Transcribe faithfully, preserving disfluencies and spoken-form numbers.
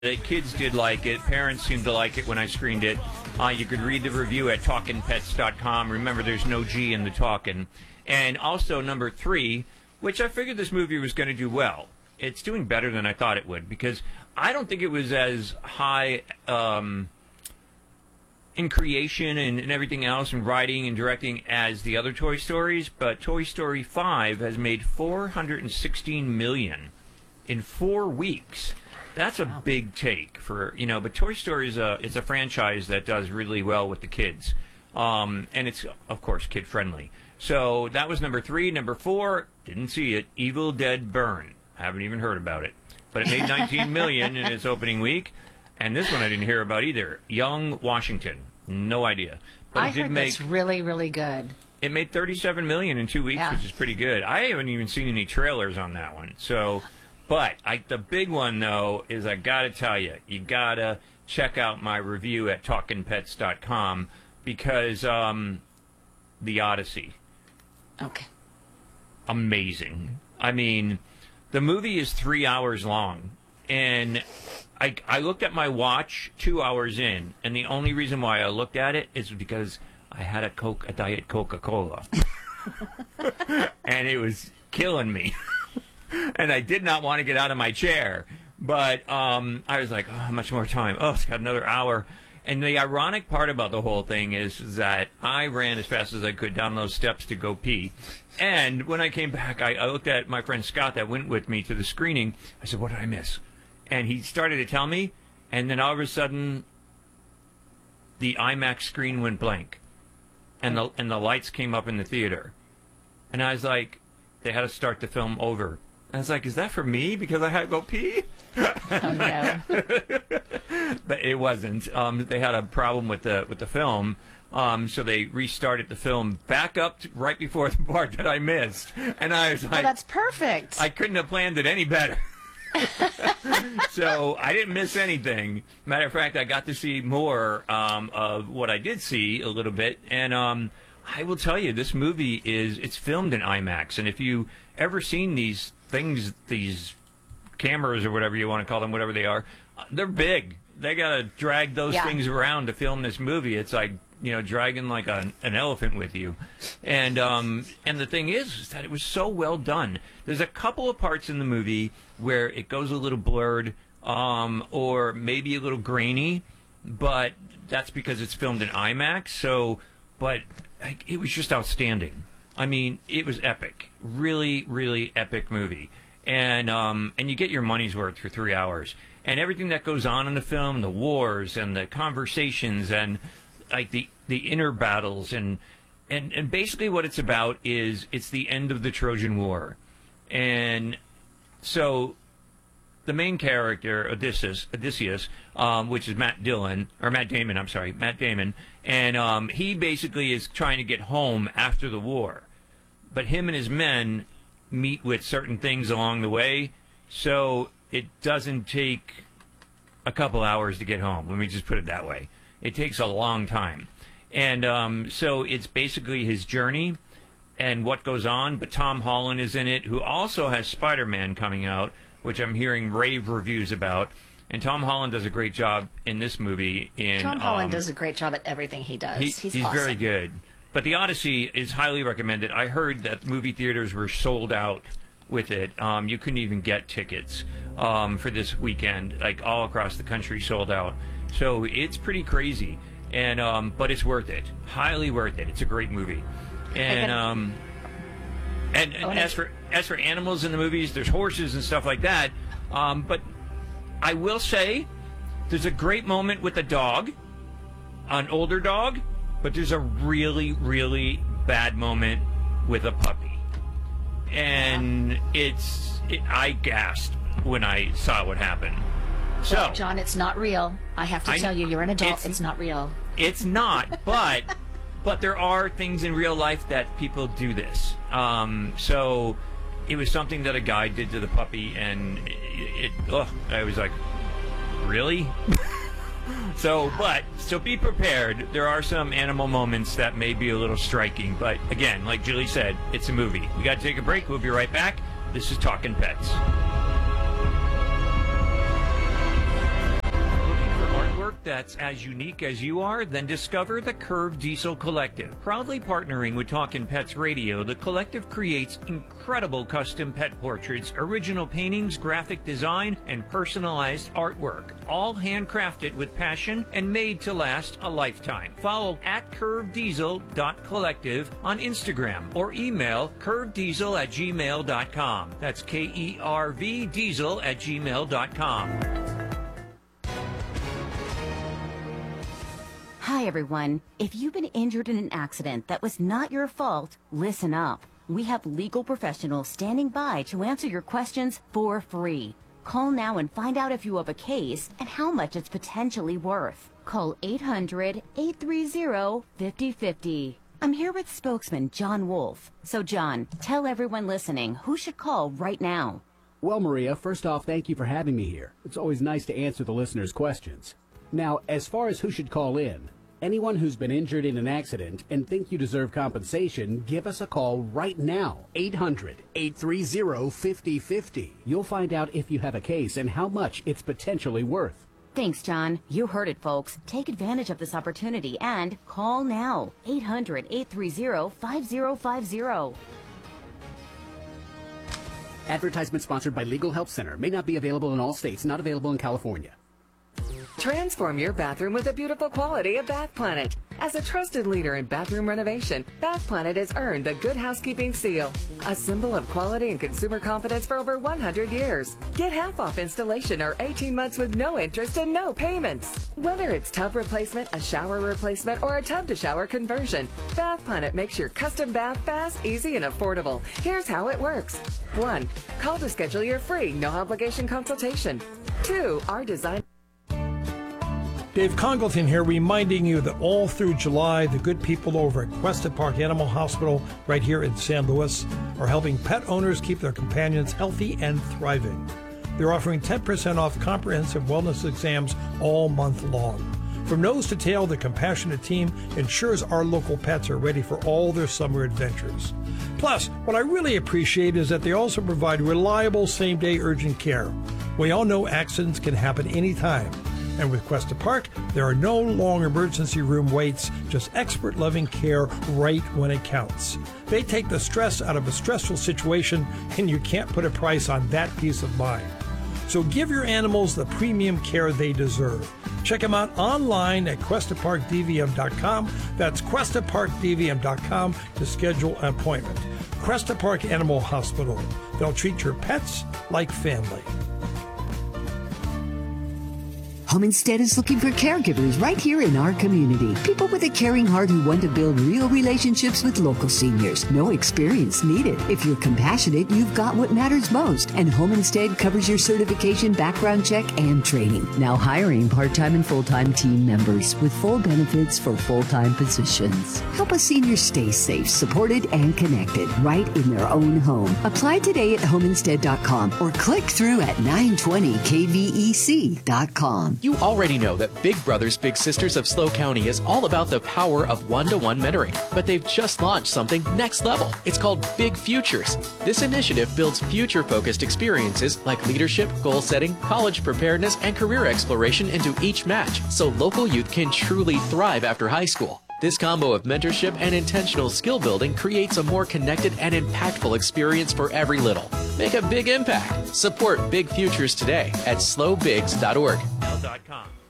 The kids did like it. Parents seemed to like it when I screened it. Uh, you could read the review at talkin pets dot com. Remember, there's no G in the talkin'. And also, number three, which I figured this movie was going to do well. It's doing better than I thought it would, because I don't think it was as high um, in creation and, and everything else, and writing and directing, as the other Toy Stories. But Toy Story five has made four hundred sixteen million dollars in four weeks. That's a big take for, you know, but Toy Story is a, it's a franchise that does really well with the kids. Um, and it's, of course, kid-friendly. So that was number three. Number four, didn't see it, Evil Dead Burn. Haven't even heard about it. But it made nineteen million dollars in its opening week. And this one I didn't hear about either. Young Washington. No idea. But I it did heard make, that's really, really good. It made thirty-seven million dollars in two weeks, Yeah. which is pretty good. I haven't even seen any trailers on that one. So... But I, the big one, though, is I got to tell you, you got to check out my review at talkin pets dot com, because um, The Odyssey. Okay. Amazing. I mean, the movie is three hours long, and I, I looked at my watch two hours in, and the only reason why I looked at it is because I had a Coke, a Diet Coca-Cola. And it was killing me. And I did not want to get out of my chair. But um, I was like, oh, how much more time? Oh, it's got another hour. And the ironic part about the whole thing is that I ran as fast as I could down those steps to go pee. And when I came back, I, I looked at my friend Scott that went with me to the screening. I said, what did I miss? And he started to tell me. And then all of a sudden, the IMAX screen went blank. And the, and the lights came up in the theater. And I was like, they had to start the film over. I was like, is that for me? Because I had to go pee? Oh, no. But it wasn't. Um, they had a problem with the with the film, um, so they restarted the film back up to right before the part that I missed. And I was like, Oh, that's perfect. I couldn't have planned it any better. So I didn't miss anything. Matter of fact, I got to see more um, of what I did see a little bit. And um, I will tell you, this movie is, it's filmed in IMAX. And if you ever seen these things, these cameras or whatever you want to call them, whatever they are, they're big. They got to drag those Yeah. things around to film this movie. It's like, you know, dragging like a, an elephant with you. And um, and the thing is, is that it was so well done. There's a couple of parts in the movie where it goes a little blurred um, or maybe a little grainy, but that's because it's filmed in IMAX. So, but like, it was just outstanding. I mean, it was epic. Really, really epic movie. And um, and you get your money's worth for three hours. And everything that goes on in the film, the wars and the conversations and like the, the inner battles. And, and, and basically what it's about is it's the end of the Trojan War. And so the main character, Odysseus, Odysseus um, which is Matt Dillon, or Matt Damon, I'm sorry, Matt Damon, and um, he basically is trying to get home after the war. But him and his men meet with certain things along the way, so it doesn't take a couple hours to get home. Let me just put it that way. It takes a long time. And um, so it's basically his journey and what goes on, but Tom Holland is in it, who also has Spider-Man coming out, which I'm hearing rave reviews about. And Tom Holland does a great job in this movie. In, Tom Holland um, does a great job at everything he does. he- he's he's awesome. very good. But The Odyssey is highly recommended. I heard that movie theaters were sold out with it. Um, you couldn't even get tickets um, for this weekend. Like, all across the country sold out. So it's pretty crazy. And um, but it's worth it. Highly worth it. It's a great movie. And can- um, and, and Oh, as for as for animals in the movies, there's horses and stuff like that. Um, but I will say, there's a great moment with a dog, an older dog, but there's a really, really bad moment with a puppy. And it's, it, I gasped when I saw what happened. So, Well, John, it's not real. I have to I- tell you, you're an adult. it's- It's, not real. it's not, but but there are things in real life that people do this. Um, so it was something that a guy did to the puppy, and it, it ugh, I was like, really? So, but, so be prepared. There are some animal moments that may be a little striking, but again, like Julie said, it's a movie. We got to take a break. We'll be right back. This is Talkin' Pets. that's as unique as you are? Then discover the Curve Diesel Collective. Proudly partnering with Talkin' Pets Radio, the Collective creates incredible custom pet portraits, original paintings, graphic design, and personalized artwork, all handcrafted with passion and made to last a lifetime. Follow at curve diesel dot collective on Instagram or email curvediesel at gmail dot com. That's K E R V diesel at gmail dot com. Hi, everyone. If you've been injured in an accident that was not your fault, listen up. We have legal professionals standing by to answer your questions for free. Call now and find out if you have a case and how much it's potentially worth. Call eight hundred, eight three zero, five zero five zero. I'm here with spokesman John Wolf. So, John, tell everyone listening who should call right now. Well, Maria, first off, thank you for having me here. It's always nice to answer the listeners' questions. Now, as far as who should call in, anyone who's been injured in an accident and think you deserve compensation, give us a call right now. eight hundred, eight three zero, five zero five zero. You'll find out if you have a case and how much it's potentially worth. Thanks, John. You heard it, folks. Take advantage of this opportunity and call now. eight hundred, eight three zero, five zero five zero. Advertisement sponsored by Legal Help Center. May not be available in all states. Not available in California. Transform your bathroom with the beautiful quality of Bath Planet. As a trusted leader in bathroom renovation, Bath Planet has earned the Good Housekeeping seal, a symbol of quality and consumer confidence for over one hundred years. Get half off installation or eighteen months with no interest and no payments. Whether it's tub replacement, a shower replacement, or a tub to shower conversion, Bath Planet makes your custom bath fast, easy, and affordable. Here's how it works. One, call to schedule your free, no obligation consultation. Two, our design. Dave Congleton here, reminding you that all through July, the good people over at Cuesta Park Animal Hospital right here in San Luis are helping pet owners keep their companions healthy and thriving. They're offering ten percent off comprehensive wellness exams all month long. From nose to tail, the compassionate team ensures our local pets are ready for all their summer adventures. Plus, what I really appreciate is that they also provide reliable same-day urgent care. We all know accidents can happen anytime. And with Cuesta Park, there are no long emergency room waits, just expert loving care right when it counts. They take the stress out of a stressful situation, and you can't put a price on that peace of mind. So give your animals the premium care they deserve. Check them out online at cuesta park d v m dot com. That's cuesta park d v m dot com to schedule an appointment. Cuesta Park Animal Hospital. They'll treat your pets like family. Home Instead is looking for caregivers right here in our community. People with a caring heart who want to build real relationships with local seniors. No experience needed. If you're compassionate, you've got what matters most. And Home Instead covers your certification, background check, and training. Now hiring part-time and full-time team members with full benefits for full-time positions. Help a senior stay safe, supported, and connected right in their own home. Apply today at home instead dot com or click through at nine twenty k v e c dot com. You already know that Big Brothers Big Sisters of SLO County is all about the power of one-to-one mentoring, but they've just launched something next level. It's called Big Futures. This initiative builds future-focused experiences like leadership, goal setting, college preparedness, and career exploration into each match, so local youth can truly thrive after high school. This combo of mentorship and intentional skill building creates a more connected and impactful experience for every little. Make a big impact. Support Big Futures today at slow bigs dot org. dot com.